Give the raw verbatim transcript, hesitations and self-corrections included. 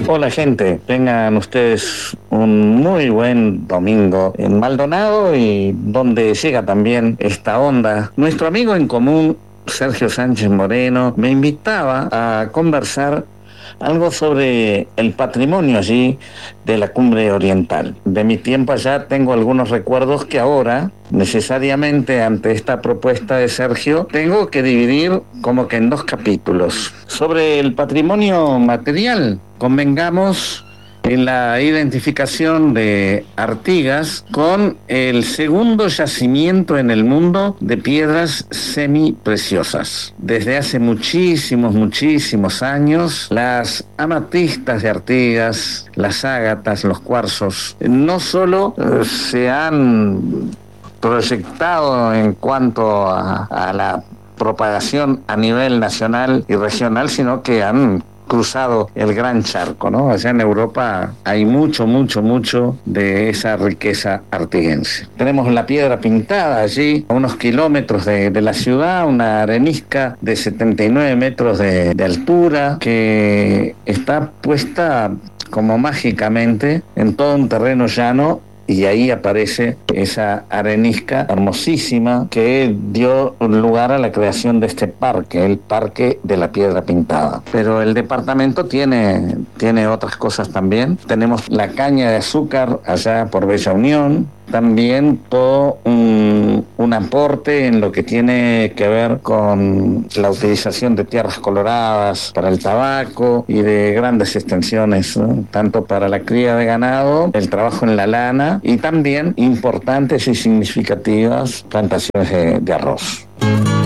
Hola gente, tengan ustedes un muy buen domingo en Maldonado y donde llega también esta onda. Nuestro amigo en común, Sergio Sánchez Moreno, me invitaba a conversar algo sobre el patrimonio allí de la Cumbre Oriental. De mi tiempo allá tengo algunos recuerdos que ahora, necesariamente ante esta propuesta de Sergio, tengo que dividir como que en dos capítulos. Sobre el patrimonio material, convengamos en la identificación de Artigas con el segundo yacimiento en el mundo de piedras semipreciosas. Desde hace muchísimos, muchísimos años, las amatistas de Artigas, las ágatas, los cuarzos, no solo eh, se han proyectado en cuanto a, a la propagación a nivel nacional y regional, sino que han cruzado el gran charco, ¿no? Allá en Europa hay mucho, mucho, mucho de esa riqueza artiguense. Tenemos la piedra pintada allí, a unos kilómetros de, de la ciudad, una arenisca de setenta y nueve metros de, de altura, que está puesta como mágicamente en todo un terreno llano. Y ahí aparece esa arenisca hermosísima que dio lugar a la creación de este parque, el Parque de la Piedra Pintada. Pero el departamento tiene, tiene otras cosas también. Tenemos la caña de azúcar allá por Bella Unión. También todo un, un aporte en lo que tiene que ver con la utilización de tierras coloradas para el tabaco y de grandes extensiones, ¿no? Tanto para la cría de ganado, el trabajo en la lana y también importantes y significativas plantaciones de, de arroz.